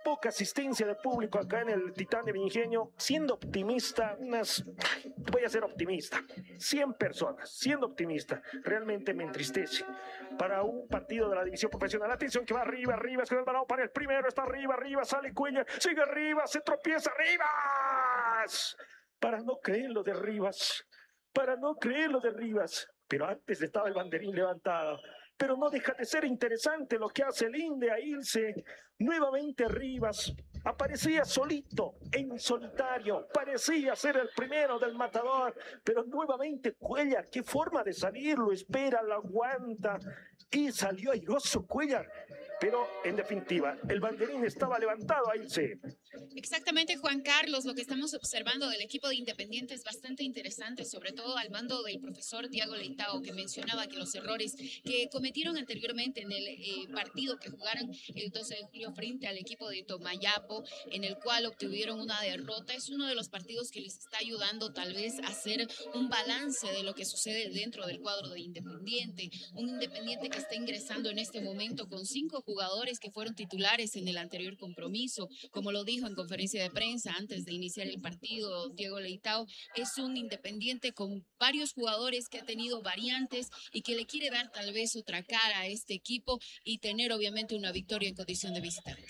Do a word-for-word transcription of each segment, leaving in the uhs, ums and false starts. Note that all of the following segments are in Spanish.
poca asistencia de público acá en el Titán de Ingenio, siendo optimista, unas, voy a ser optimista, cien personas, siendo optimista, realmente me entristece. Para un partido de la división profesional, atención que va arriba, arriba, es con el balón para el primero, está arriba, arriba, sale Cuellar, sigue arriba, se tropieza, Rivas, para no creer lo de Rivas, para no creer lo de Rivas, pero antes estaba el banderín levantado. Pero no deja de ser interesante lo que hace el Inde a irse nuevamente Rivas. Aparecía solito, en solitario, parecía ser el primero del matador, pero nuevamente Cuellar, qué forma de salir, lo espera, lo aguanta y salió airoso Cuellar. Pero en definitiva, el banderín estaba levantado a irse. Exactamente, Juan Carlos, lo que estamos observando del equipo de Independiente es bastante interesante, sobre todo al mando del profesor Diego Leitao, que mencionaba que los errores que cometieron anteriormente en el eh, partido que jugaron el doce de julio frente al equipo de Tomayapo, en el cual obtuvieron una derrota, es uno de los partidos que les está ayudando tal vez a hacer un balance de lo que sucede dentro del cuadro de Independiente, un Independiente que está ingresando en este momento con cinco jugadores que fueron titulares en el anterior compromiso, como lo dijo en conferencia de prensa antes de iniciar el partido Diego Leitao, es un Independiente con varios jugadores que ha tenido variantes y que le quiere dar tal vez otra cara a este equipo y tener obviamente una victoria en condición de visitante.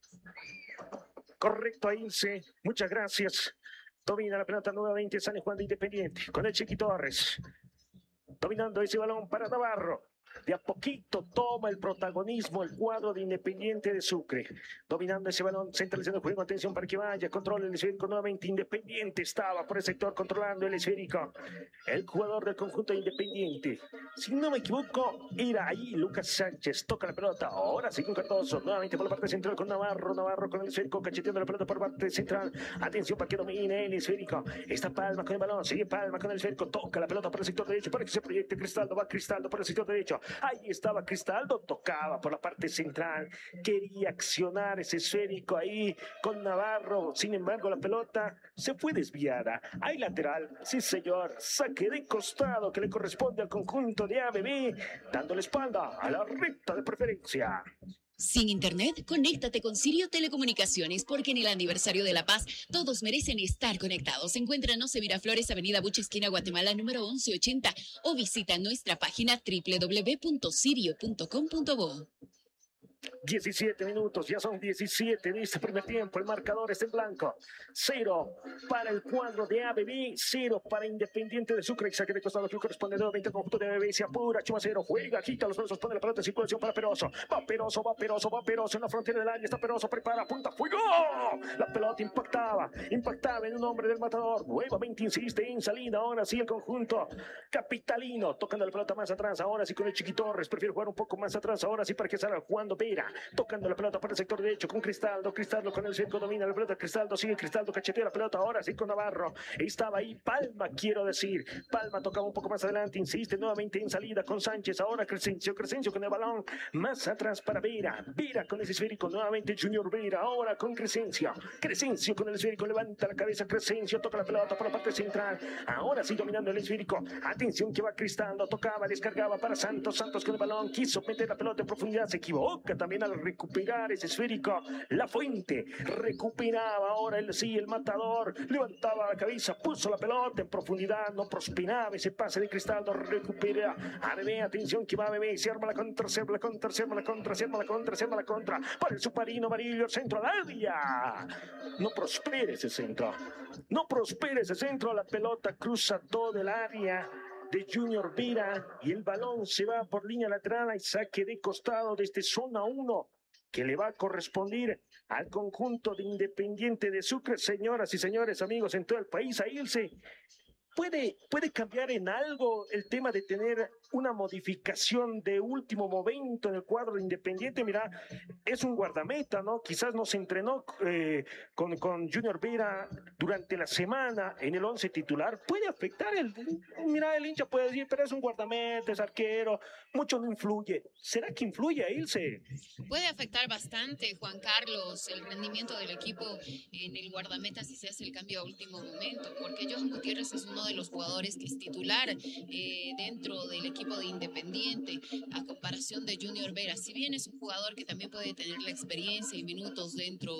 Correcto, Ailse, muchas gracias. Domina la pelota nuevamente San Juan de Independiente con el Chiqui Torres. Dominando ese balón para Navarro. De a poquito toma el protagonismo el cuadro de Independiente de Sucre. Dominando ese balón, centralizando el juego. Atención para que vaya, controla el esférico nuevamente. Independiente estaba por el sector controlando el esférico. El jugador del conjunto de Independiente, si no me equivoco, era ahí Lucas Sánchez. Toca la pelota. Ahora sí con Cardoso. Nuevamente por la parte central con Navarro. Navarro con el esférico, cacheteando la pelota por parte central. Atención para que domine el esférico. Está Palma con el balón. Sigue Palma con el esférico. Toca la pelota por el sector derecho para que se proyecte Cristaldo. Va Cristaldo por el sector derecho. Ahí estaba Cristaldo, tocaba por la parte central, quería accionar ese esférico ahí con Navarro, sin embargo la pelota se fue desviada. Hay lateral, sí señor, saque de costado que le corresponde al conjunto de A B B, dándole espalda a la recta de preferencia. Sin internet, conéctate con Sirio Telecomunicaciones, porque en el aniversario de La Paz todos merecen estar conectados. Encuéntranos en Miraflores, Avenida Bucha, esquina Guatemala, número once ochenta, o visita nuestra página doble u doble u doble u punto sirio punto com punto bo. diecisiete minutos, ya son diecisiete de este primer tiempo, el marcador está en blanco, cero para el cuadro de A B B, cero para Independiente de Sucre, saque de costado que corresponde nuevamente al conjunto de A B B, se apura, Chumacero, juega, quita los brazos, pone la pelota en circulación para Peroso, va Peroso, va Peroso, va Peroso en la frontera del área, está Peroso, prepara, punta, fuego, la pelota impactaba, impactaba en un hombre del matador, nuevamente insiste en salida, ahora sí el conjunto capitalino, tocando la pelota más atrás, ahora sí con el Chiqui Torres, prefiere jugar un poco más atrás, ahora sí para que salga jugando Vera, tocando la pelota para el sector derecho con Cristaldo, Cristaldo con el cerco, domina la pelota, Cristaldo sigue, Cristaldo cachetea la pelota, ahora sí con Navarro, estaba ahí Palma, quiero decir, Palma tocaba un poco más adelante, insiste nuevamente en salida con Sánchez, ahora Crescencio, Crescencio con el balón, más atrás para Vera, Vera con ese esférico, nuevamente Junior Vera, ahora con Crescencio, Crescencio con el esférico, levanta la cabeza Crescencio, toca la pelota por la parte central, ahora sí dominando el esférico, atención que va Cristaldo, tocaba, descargaba para Santos, Santos con el balón, quiso meter la pelota en profundidad, se equivoca también al recuperar ese esférico, La Fuente recuperaba ahora el sí, el matador, levantaba la cabeza, puso la pelota en profundidad, no prosperaba ese pase de Cristaldo, recupera a Bebé, atención que va a Bebé, se arma la contra, se arma la contra, se arma la contra, se arma la contra, se arma la contra, para el submarino amarillo, el centro al área, no prospera ese centro, no prospera ese centro, la pelota cruza todo el área de Junior Vera y el balón se va por línea lateral y saque de costado desde zona uno que le va a corresponder al conjunto de Independiente de Sucre. Señoras y señores, amigos en todo el país, a irse. ¿Puede, ¿Puede cambiar en algo el tema de tener una modificación de último momento en el cuadro de Independiente? Mira, es un guardameta, ¿no? Quizás no se entrenó eh, con, con Junior Vera durante la semana en el once titular. ¿Puede afectar el...? Mira, el hincha puede decir, pero es un guardameta, es arquero, mucho no influye. ¿Será que influye a Ilse? Puede afectar bastante, Juan Carlos, el rendimiento del equipo en el guardameta si se hace el cambio a último momento, porque Johan Gutiérrez es uno de los jugadores que es titular eh, dentro del equipo de Independiente, a comparación de Junior Vera. Si bien es un jugador que también puede tener la experiencia y minutos dentro